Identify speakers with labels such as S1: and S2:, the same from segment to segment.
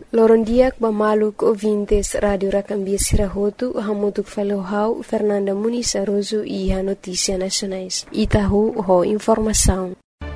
S1: Lorondiak Bamaluk ouvintes Rádio Racambia Sirahotu, Hamutuk Falohau, Fernanda Muniz Aroso e a Notícia Nacionais. Itahu, ho informação.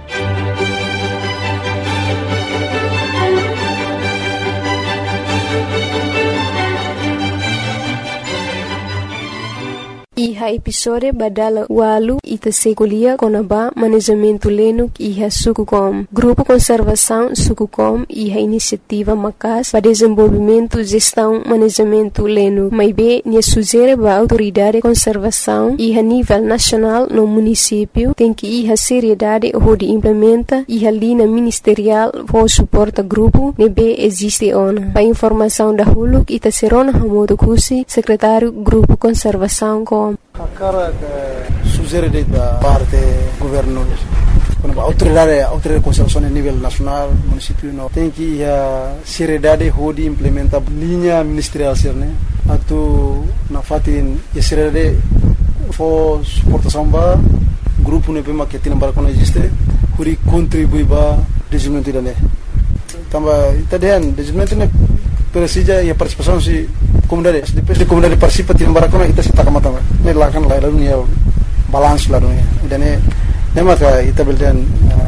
S1: Iha episode badala walu ita sekulia konaba manejamento lenuk iha Sukucom. Grupo Conservação Sukucom iha iniciativa Macas para desenvolvimento, gestão, manejamento lenuk. Maibe nia sugere ba autoridade de conservação iha nível nacional no município tem que iha seriedade onde implementa iha linha ministerial for suporta grupo nebe existe ona. Para informação da huluk ita serona Hamodo Kusi, secretário Grupo Conservação com
S2: a cara sugere da parte governo, quando a autoridade de conservação a nível nacional, município não tem que a seriedade de implementar linha ministerial né, atu na fatin a seriedade for suportação ba grupo ne pema que tem para quando existe, huri contribui ba desenvolvimento da né, tamba itadian desenvolvimento ne precisa e a participação se comunidade, depois de comunidade participa tim barakona ita sita kamata ne lakan la dunia balance la dunia dan ne maka ita beldan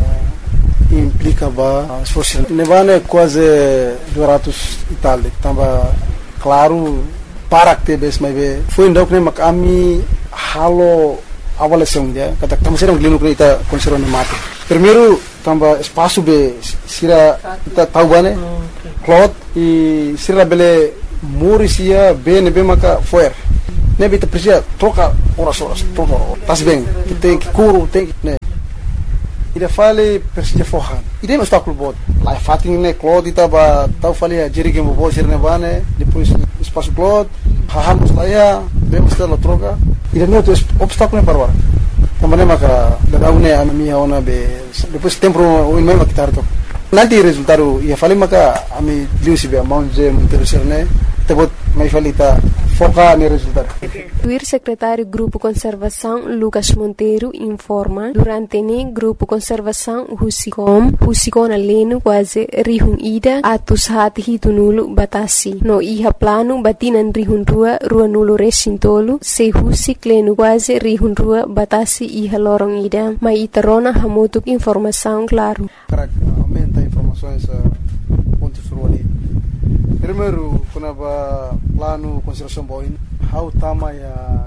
S2: implica ba esforço ne vane quase 200 Itália tamba claro para que bes mai be foi ndok ne mak ami halo avaliação dia kata tamo serão glino que ita conserva ne mate primeiro tamba espaço be sira ita tahu bane cloth e sira bele Murisia bem maka foer. Nebe te precisa troca horas troca. Tas bem. Tem que curo tem que né. Ida fale precisa forrar. Ida não está com bot. Lá fatin né cloth ita ba tau fale a jeri que mo bo sirne bane depois espaço cloth hahamos lá ya bem está la troca. Ida não tem obstáculo né para também maka da une a minha ona be depois tempo o mesmo que tarto. Nanti resultado ia fale maka ami liu sibe amount je interessar né. Tebut mai falita foca no resultado.
S1: O secretário Grupo Conservação Lucas Monteiro informa durante o Grupo Conservação Husicom aleno quase rihun ida atus hati hitunulu batasi no iha plano batinan rihun rua nulo resintolo se husik leno quase rihun rua batasi iha lorong ida mai iterona hamutuk informação claro.
S2: Aumenta informações pontos ruali. Primeiro, quando a plano conservação boin, how tama ya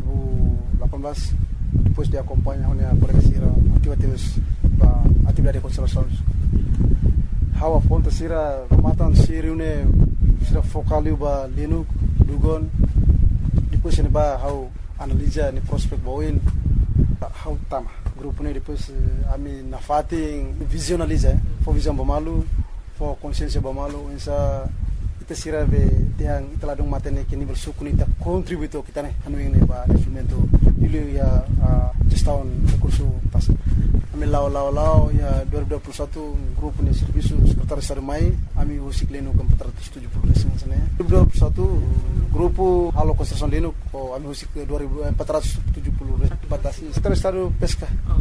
S2: 2018 depois de acompanhar a polícia atividade de conservação. How a ponta sira matan siri une sira focaliu ba linu dugon depois ne ba how analisa ni prospect boin how tama grupo ne depois ami na fatin visualiza for visão bamalu for consciência bamalu insa ita sira be tiang ita ladung matene que nível sukuni ita contributo kita ne anu ini ba instrumento ilu ya gestão recurso tas ami lao ya 2021 grupo ne serviço secretário sarmai ami usik leno com 470 sana 2021 grupo halo construção leno ko ami usik 2470 batasi secretário pesca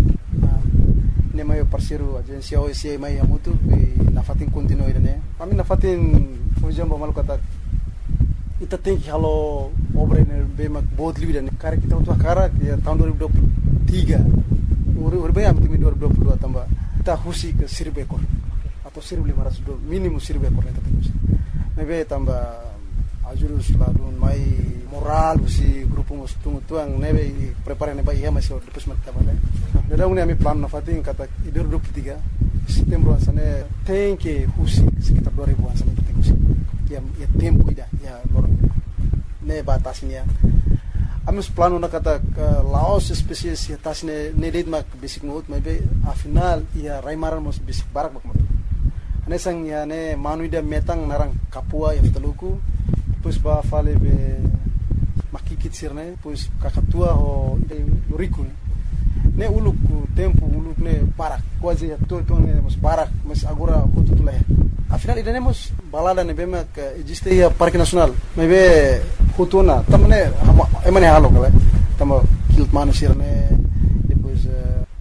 S2: ne mai parceiro agência OSA mai amutu na fatin continue ne ami na fatin fujam bamal kata ita tem que halo obra ne be mak बहुत लिविदा ne cara kita untuk cara ya tahun 2023 uri bem am timi 2022 tambah kita husi ke 1000 ekor atau 1500 minimum 1000 ekor ne tadi nebe tambah ajurus ladun mai moral si grupo mustung tuang nebe prepare ne ba iya masih depois mak tabale dadang ne ami plan na fatin kata 2023 setembro sana tem que husi sekitar 2000 sana ya tempo ida ya lorong ne batasnya amus plano na kata laos spesies ya tasne nedit mak basic note maybe a final ya raimaran mos basic barak mak ane sang ya ne manuida metang narang kapua ya teluku pues ba fale be makikit sirne pues kakatua ho luriku ne uluk tempo uluk ne barak quase ya to ne mos barak mas agora hututula afinal iremos balada ne bema que existe ya parque nacional maybe hutuna tamane emane halo kala tamo kilt manusir ne depois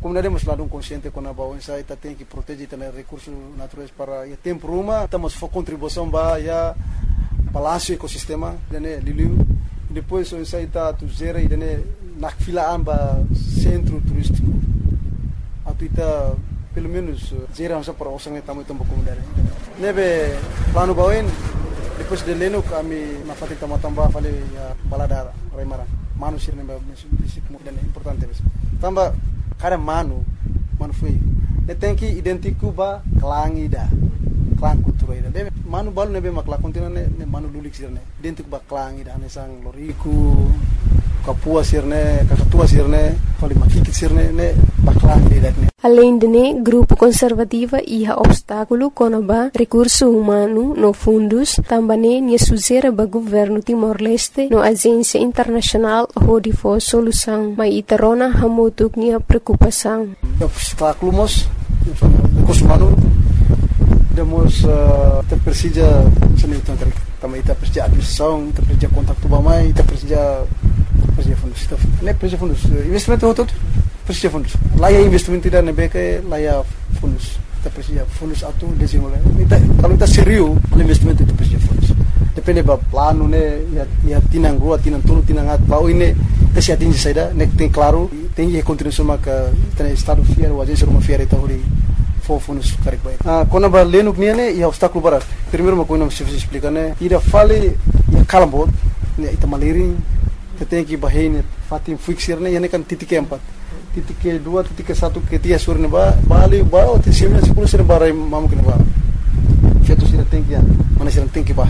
S2: comunidade mas lado consciente quando a bawah saya kita tem que proteger também recursos naturais para ya tempo rumah estamos for contribuição ba ya palácio ecosistema dane liliu depois o saya está tu zera e dane nak filaan ba centro turístico atau ita pelo menos zera masa para osang tamu itu comunidade nebe plano bawin depois de leno kami na fatik tambah fale ya balada remara manu sirne ba município dan importante mesmo tamba cada manu foi tem que identificar ba clang ida clang cultura ida debe manu balu nebe makla continua ne manu lulik sirne identificar ba clang ida ne sang loriku kapua sirne kakatua sirne fale makikit sirne ne ba clang ida ne.
S1: Além de né, grupo conservativa ia obstáculo conaba recurso humano no fundos, também né suzera ba governo Timor-Leste no agência internacional hodi for solução, mas itarona hamutuk nia preocupação.
S2: Obstáculo mos recurso humano demos te precisa seni tangkar também te precisa administração, te precisa contato bamai, te precisa fundos, ne precisa fundos investimento todo precisa fundos. Lá é investimento tidak nebeke, lá é fundos. Kita precisa fundos atau desenvolver. Kalau kita serius, investimento itu precisa fundos. Depende ba plano ne, ya tinang rua, tinang tulu, tinang at. Bau ini kita atingi saida, nek tem claro, tem que continuar maka tem estado fiar, o agência rumah fiar itu hori for fundos karek baik. Quando ba leno knia ne, ya obstáculo barat. Primeiro uma coisa não se explica ne, ida fale ya kalambot, ne ita maliri, kita tem que bahine fatim fixir ne, ya ne kan titik keempat. Titik kedua, titik ke satu, ketiga sur ne ba bali ba tisimnya 10 sir barai mamu kena ba. Fetu sir tem que mana sir tem que ba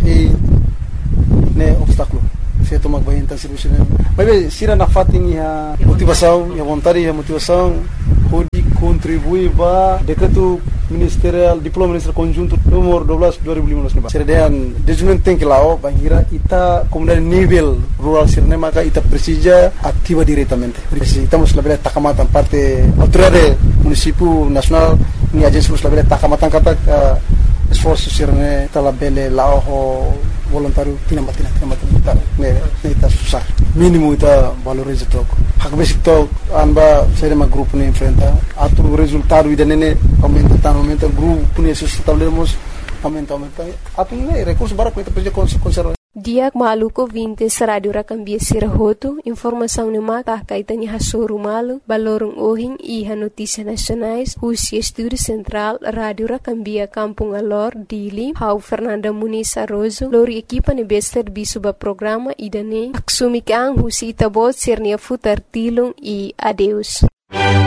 S2: ne obstáculo. Fetu mag bahin tan serviço ne. Mas sira na fatin ya motivação, ya vontade, ya motivação pode contribuir ba decreto ministerial diploma ministerial conjunto nomor 12 2015 ne ba. Serdean desenvolvimento tem que lao bangira ita comunidade nível rural sirne maka ita precisa ativa diretamente. Estamos label takamatan parte autoridade município nacional ni agência label takamatan kata esforço sirne ta label lao voluntário tinambatina ne ita susah mínimo ita valoriza tok hak basic tok anba serema grupo ne enfrenta atu resultado ida nene aumenta grupo ne sustentamos aumenta atu ne recurso barato ita precisa conservar.
S1: Diak maluko 20 radio rakambia sirahoto, informação ne maka kaitanya hasoro malu, balorong ohing iha notícia nacionais, Husia Estúdio Central, Radio Rakambia Kampung Alor, Dili, Hau Fernanda Muniz Arrozo, lori equipa ne bester bisuba programa idane, aksumik ang Husi Itabot sirnia futar tilong e adeus.